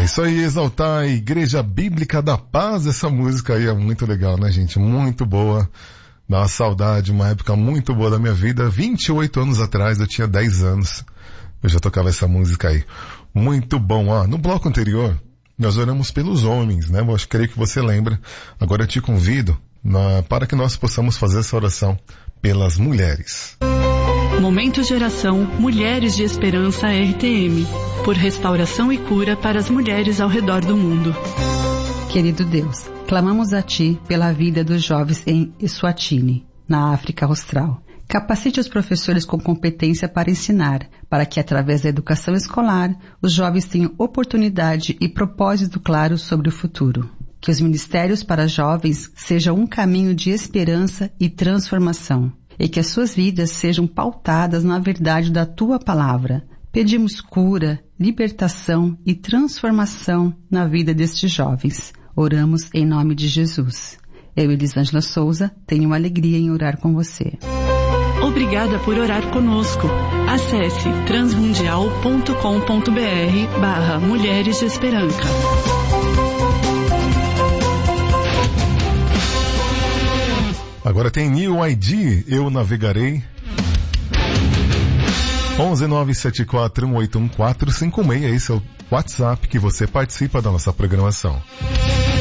isso aí, exaltar a Igreja Bíblica da Paz. Essa música aí é muito legal, né, gente? Muito boa. Dá uma saudade, uma época muito boa da minha vida. 28 anos atrás, eu tinha 10 anos. Eu já tocava essa música aí. Muito bom. No bloco anterior, nós oramos pelos homens, né? Eu creio que você lembra. Agora eu te convido para que nós possamos fazer essa oração pelas mulheres. Momento de oração Mulheres de Esperança RTM, por restauração e cura para as mulheres ao redor do mundo. Querido Deus, clamamos a Ti pela vida dos jovens em Eswatini, na África Austral. Capacite os professores com competência para ensinar, para que através da educação escolar, os jovens tenham oportunidade e propósito claro sobre o futuro. Que os ministérios para jovens sejam um caminho de esperança e transformação, e que as suas vidas sejam pautadas na verdade da Tua palavra. Pedimos cura, libertação e transformação na vida destes jovens. Oramos em nome de Jesus. Eu, Elisângela Souza, tenho alegria em orar com você. Obrigada por orar conosco. Acesse transmundial.com.br/Mulheres de Esperança. Agora tem New ID, Eu Navegarei. 11974181456, esse é o WhatsApp que você participa da nossa programação.